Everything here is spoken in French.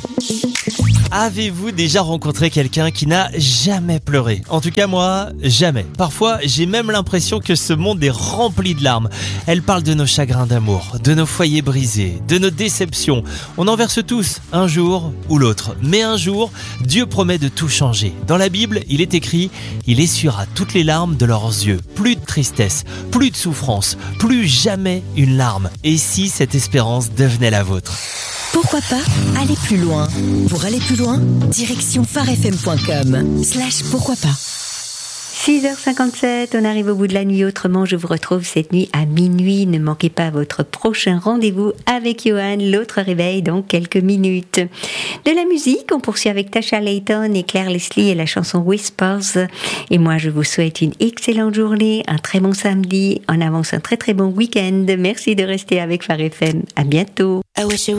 Avez-vous déjà rencontré quelqu'un qui n'a jamais pleuré ? En tout cas moi, jamais. Parfois, j'ai même l'impression que ce monde est rempli de larmes. Elle parle de nos chagrins d'amour, de nos foyers brisés, de nos déceptions. On en verse tous, un jour ou l'autre. Mais un jour, Dieu promet de tout changer. Dans la Bible, il est écrit « Il essuiera toutes les larmes de leurs yeux ». Plus de tristesse, plus de souffrance, plus jamais une larme. Et si cette espérance devenait la vôtre ? Pourquoi pas aller plus loin? Pour aller plus loin, direction farfm.com/pourquoi pas. 6h57, on arrive au bout de la nuit. Autrement, je vous retrouve cette nuit à minuit. Ne manquez pas votre prochain rendez-vous avec Johan. L'autre réveil dans quelques minutes. De la musique, on poursuit avec Tasha Layton et Claire Leslie et la chanson Whispers. Et moi, je vous souhaite une excellente journée, un très bon samedi, en avance un très très bon week-end. Merci de rester avec Phare FM. À bientôt.